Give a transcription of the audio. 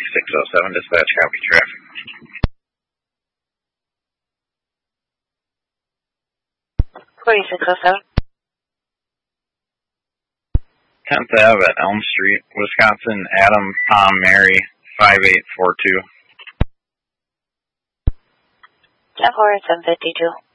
607, dispatch, copy traffic. 4607. 10th Ave at Elm Street, Wisconsin, Adam, Tom, Mary, 5842. 10-4 at 752.